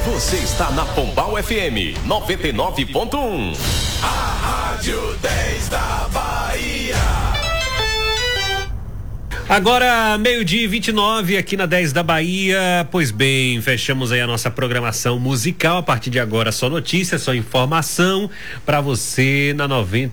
Você está na Pombal FM 99.1. A Rádio 10 da Bahia. Agora, 12:29 aqui na 10 da Bahia. Pois bem, fechamos aí a nossa programação musical. A partir de agora, só notícia, só informação para você na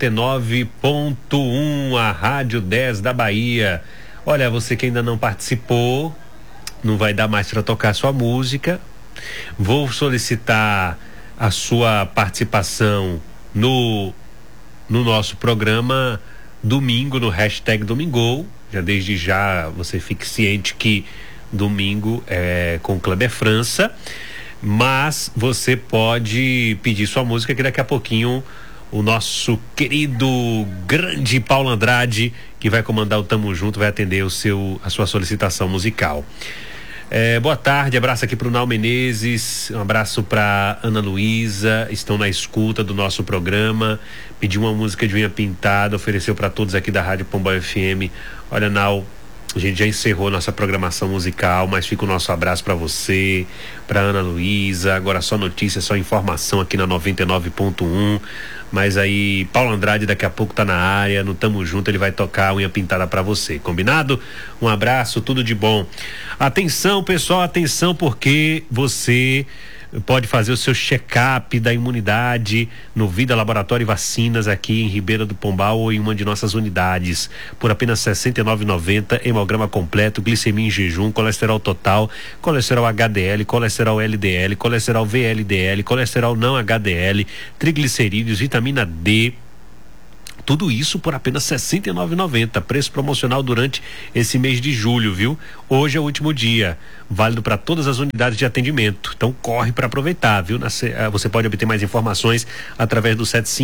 99.1, a Rádio 10 da Bahia. Olha, você que ainda não participou, não vai dar mais para tocar sua música. Vou solicitar a sua participação no nosso programa domingo, no hashtag Domingou. Já desde já você fique ciente que domingo é com o Kleber França, mas você pode pedir sua música que daqui a pouquinho o nosso querido grande Paulo Andrade, que vai comandar o Tamo Junto, vai atender a sua solicitação musical. Boa tarde, abraço aqui pro Nau Menezes, um abraço pra Ana Luísa, estão na escuta do nosso programa, pediu uma música de unha pintada, ofereceu para todos aqui da Rádio Pombal FM. Olha, Nau, a gente já encerrou nossa programação musical, mas fica o nosso abraço para você, pra Ana Luísa. Agora só notícia, só informação aqui na 99.1. Mas aí, Paulo Andrade daqui a pouco tá na área, no Tamo Junto, ele vai tocar a unha pintada pra você, combinado? Um abraço, tudo de bom. Atenção, pessoal, atenção, porque você pode fazer o seu check-up da imunidade no Vida Laboratório e Vacinas aqui em Ribeira do Pombal ou em uma de nossas unidades por apenas R$ 69,90, hemograma completo, glicemia em jejum, colesterol total, colesterol HDL, colesterol LDL, colesterol VLDL, colesterol não HDL, triglicerídeos, vitamina D. Tudo isso por apenas R$ 69,90, preço promocional durante esse mês de julho, viu? Hoje é o último dia, válido para todas as unidades de atendimento. Então corre para aproveitar, viu? Você pode obter mais informações através do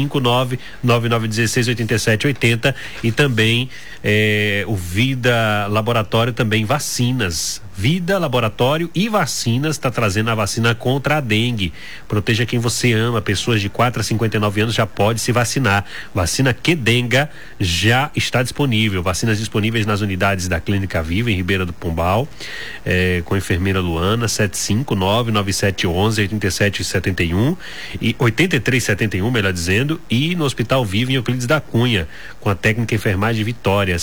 759-9916-8780 e também o Vida Laboratório também vacinas. Vida Laboratório e Vacinas está trazendo a vacina contra a dengue. Proteja quem você ama. Pessoas de 4 a 59 anos já pode se vacinar. Vacina Qdenga já está disponível. Vacinas disponíveis nas unidades da Clínica Viva em Ribeira do Pombal, com a enfermeira Luana, 75997118771 e 8371, melhor dizendo, e no Hospital Viva em Euclides da Cunha, com a técnica enfermagem Vitória,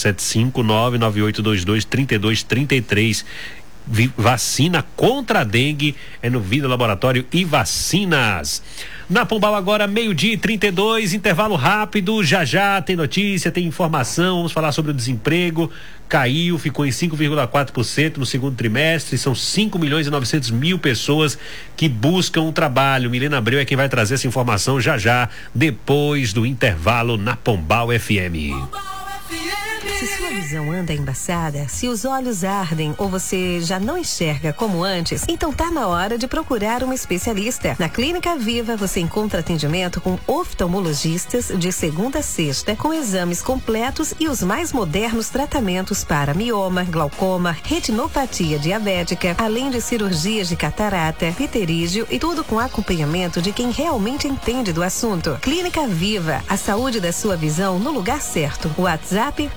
75998223233. Vacina contra a dengue é no Vida Laboratório e Vacinas. Na Pombal agora, 12:32, intervalo rápido, já tem notícia, tem informação, vamos falar sobre o desemprego. Caiu, ficou em 5,4% no segundo trimestre, são 5.900.000 pessoas que buscam um trabalho. Milena Abreu é quem vai trazer essa informação já, depois do intervalo na Pombal FM. Se sua visão anda embaçada, se os olhos ardem ou você já não enxerga como antes, então tá na hora de procurar um especialista. Na Clínica Viva você encontra atendimento com oftalmologistas de segunda a sexta, com exames completos e os mais modernos tratamentos para mioma, glaucoma, retinopatia diabética, além de cirurgias de catarata, pterígio e tudo com acompanhamento de quem realmente entende do assunto. Clínica Viva, a saúde da sua visão no lugar certo. WhatsApp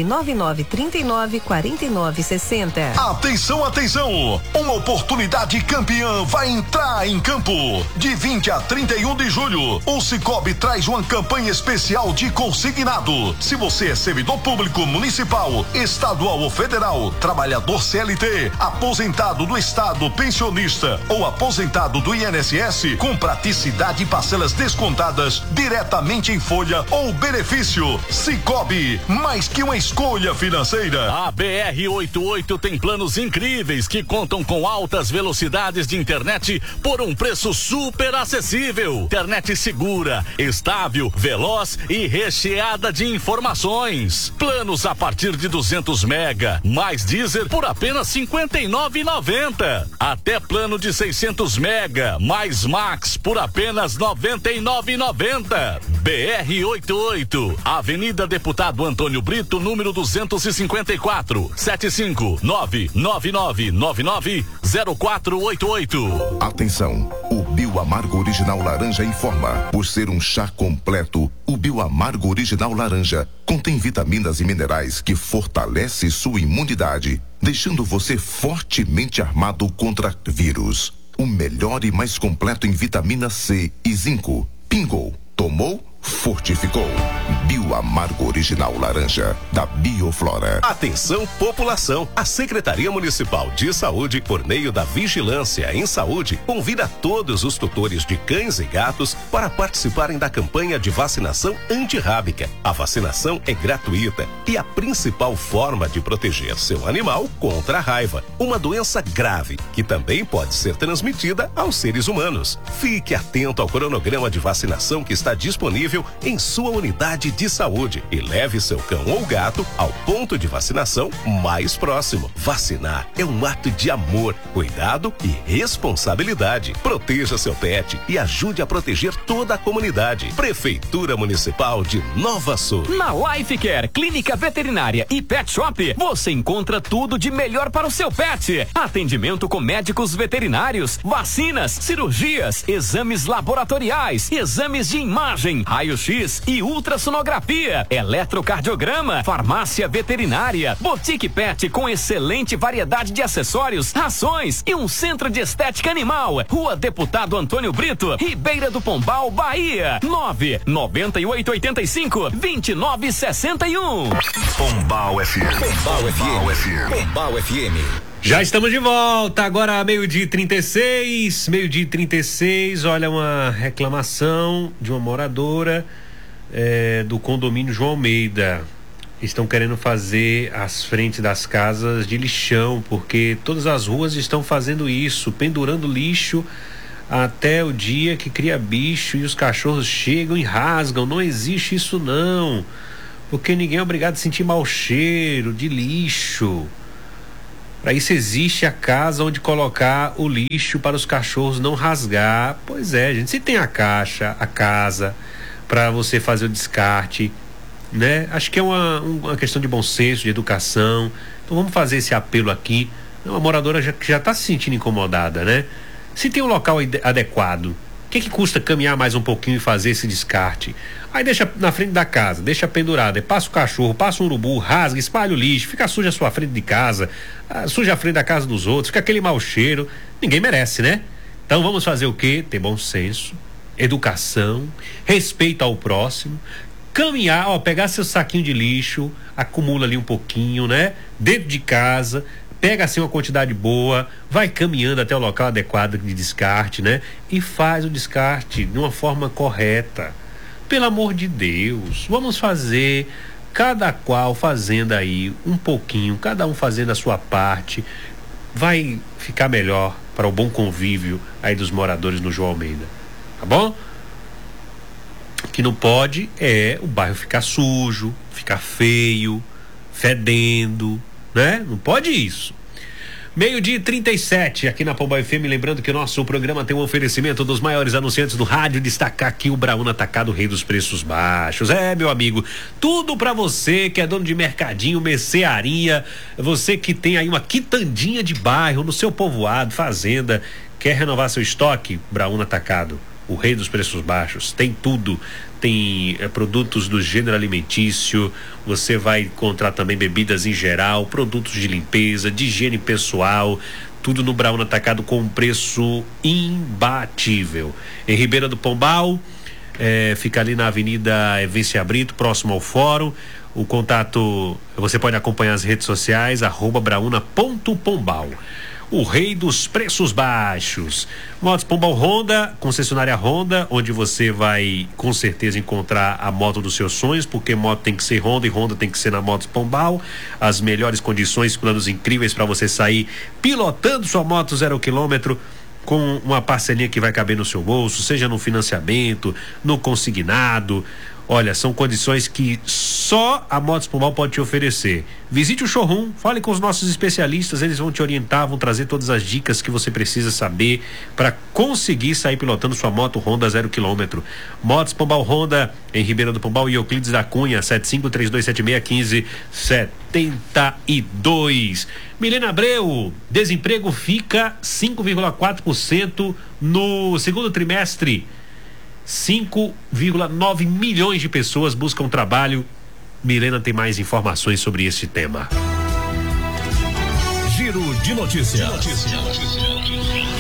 999394960. Atenção! Uma oportunidade campeã vai entrar em campo. De 20 a 31 de julho, o Cicobi traz uma campanha especial de consignado. Se você é servidor público municipal, estadual ou federal, trabalhador CLT, aposentado do estado, pensionista ou aposentado do INSS, com praticidade e parcelas descontadas diretamente em folha ou benefício. Cicobi, mais que uma escolha financeira. A BR-88 tem planos incríveis que contam com altas velocidades de internet por um preço super acessível. Internet segura, estável, veloz e recheada de informações. Planos a partir de 200 mega, mais Deezer por apenas R$ 59,90. Até plano de 600 mega, mais Max por apenas R$ 99,90. BR-88, Avenida Deputado Antônio Brito, número 254, 75999990488. Atenção, o Bioamargo Original Laranja informa. Por ser um chá completo, o Bioamargo Original Laranja contém vitaminas e minerais que fortalece sua imunidade, deixando você fortemente armado contra vírus. o melhor e mais completo em vitamina C e zinco. Pingou, tomou, fortificou. Bioamargo Original Laranja, da Bioflora. Atenção, população! A Secretaria Municipal de Saúde, por meio da Vigilância em Saúde, convida todos os tutores de cães e gatos para participarem da campanha de vacinação antirrábica. A vacinação é gratuita e a principal forma de proteger seu animal contra a raiva, uma doença grave que também pode ser transmitida aos seres humanos. Fique atento ao cronograma de vacinação que está disponível em sua unidade de saúde e leve seu cão ou gato ao ponto de vacinação mais próximo. Vacinar é um ato de amor, cuidado e responsabilidade. Proteja seu pet e ajude a proteger toda a comunidade. Prefeitura Municipal de Nova Sul. Na Life Care, clínica veterinária e pet shop, você encontra tudo de melhor para o seu pet. Atendimento com médicos veterinários, vacinas, cirurgias, exames laboratoriais, exames de imagem, raio-x e ultrassonografia, eletrocardiograma, farmácia veterinária, boutique pet com excelente variedade de acessórios, rações e um centro de estética animal. Rua Deputado Antônio Brito, Ribeira do Pombal, Bahia. 99885-2961. Pombal FM. Pombal FM. Já estamos de volta, agora meio-dia e 36, olha, uma reclamação de uma moradora do condomínio João Almeida. Estão querendo fazer as frentes das casas de lixão, porque todas as ruas estão fazendo isso, pendurando lixo até o dia que cria bicho e os cachorros chegam e rasgam. Não existe isso não, porque ninguém é obrigado a sentir mau cheiro de lixo. Para isso existe a casa onde colocar o lixo para os cachorros não rasgar. Pois é, gente, se tem a caixa, a casa para você fazer o descarte, né? Acho que é uma questão de bom senso, de educação. Então vamos fazer esse apelo aqui. Uma moradora que já está se sentindo incomodada, né? Se tem um local adequado, o que custa caminhar mais um pouquinho e fazer esse descarte? Aí deixa na frente da casa, deixa pendurado, aí passa o cachorro, passa um urubu, rasga, espalha o lixo, fica suja a sua frente de casa, suja a frente da casa dos outros, fica aquele mau cheiro. Ninguém merece, né? Então vamos fazer o quê? Ter bom senso, educação, respeito ao próximo, caminhar, pegar seu saquinho de lixo, acumula ali um pouquinho, né? Dentro de casa, pega assim uma quantidade boa, vai caminhando até o local adequado de descarte, né? E faz o descarte de uma forma correta. Pelo amor de Deus, vamos fazer, cada qual fazendo aí um pouquinho, cada um fazendo a sua parte, vai ficar melhor para o bom convívio aí dos moradores no João Almeida, tá bom? O que não pode é o bairro ficar sujo, ficar feio, fedendo, né? Não pode isso. Meio-dia e 37 aqui na Pombal FM, lembrando que o nosso programa tem um oferecimento dos maiores anunciantes do rádio. Destacar aqui o Brauna Atacado, o rei dos preços baixos. Meu amigo, tudo pra você que é dono de mercadinho, mercearia, você que tem aí uma quitandinha de bairro no seu povoado, fazenda, quer renovar seu estoque? Brauna Atacado, o rei dos preços baixos, tem tudo. Tem produtos do gênero alimentício, você vai encontrar também bebidas em geral, produtos de limpeza, de higiene pessoal, tudo no Brauna Atacado com um preço imbatível. Em Ribeira do Pombal, fica ali na Avenida Evência Brito, próximo ao Fórum. O contato, você pode acompanhar as redes sociais, @brauna.pombal. O rei dos preços baixos. Motos Pombal Honda, concessionária Honda, onde você vai com certeza encontrar a moto dos seus sonhos, porque moto tem que ser Honda e Honda tem que ser na Motos Pombal. As melhores condições, planos incríveis para você sair pilotando sua moto 0 km com uma parcelinha que vai caber no seu bolso, seja no financiamento, no consignado. Olha, são condições que só a Motos Pombal pode te oferecer. Visite o showroom, fale com os nossos especialistas, eles vão te orientar, vão trazer todas as dicas que você precisa saber para conseguir sair pilotando sua moto Honda 0 km. Motos Pombal Honda, em Ribeira do Pombal e Euclides da Cunha, 7532761572. Milena Abreu, desemprego fica 5,4% no segundo trimestre. 5,9 milhões de pessoas buscam trabalho. Milena tem mais informações sobre esse tema. Giro de notícias.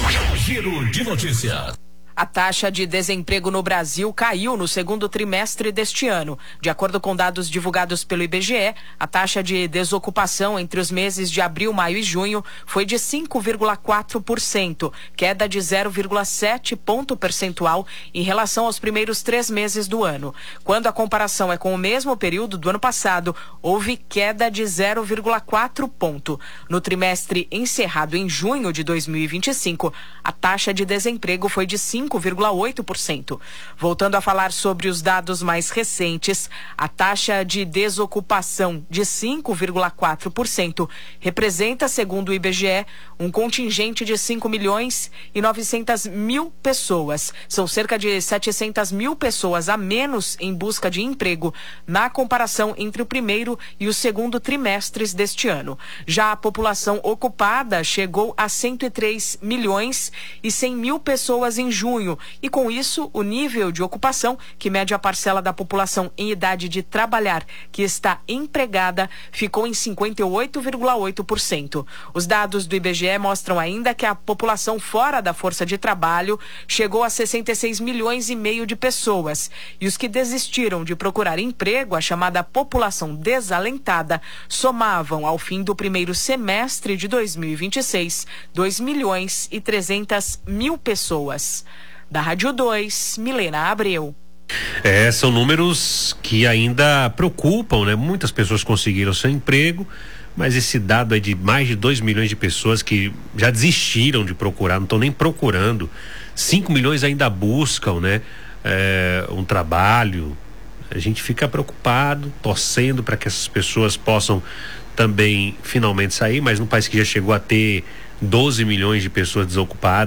Giro de Notícias. A taxa de desemprego no Brasil caiu no segundo trimestre deste ano. De acordo com dados divulgados pelo IBGE, a taxa de desocupação entre os meses de abril, maio e junho foi de 5,4%, queda de 0,7 ponto percentual em relação aos primeiros 3 meses do ano. Quando a comparação é com o mesmo período do ano passado, houve queda de 0,4 ponto. No trimestre encerrado em junho de 2025, a taxa de desemprego foi de 5,8%. Voltando a falar sobre os dados mais recentes, a taxa de desocupação de 5,4% representa, segundo o IBGE, um contingente de 5.900.000 pessoas. São cerca de 700.000 pessoas a menos em busca de emprego na comparação entre o primeiro e o segundo trimestres deste ano. Já a população ocupada chegou a 103.100.000 pessoas em junho, e com isso o nível de ocupação, que mede a parcela da população em idade de trabalhar que está empregada, ficou em 58,8%. Os dados do IBGE mostram ainda que a população fora da força de trabalho chegou a 66,5 milhões de pessoas, e os que desistiram de procurar emprego, a chamada população desalentada, somavam ao fim do primeiro semestre de 2026 2.300.000 pessoas. Da Rádio 2, Milena Abreu. São números que ainda preocupam, né? Muitas pessoas conseguiram seu emprego, mas esse dado é de mais de 2 milhões de pessoas que já desistiram de procurar, não estão nem procurando. 5 milhões ainda buscam, né? Um trabalho. A gente fica preocupado, torcendo para que essas pessoas possam também finalmente sair, mas num país que já chegou a ter 12 milhões de pessoas desocupadas,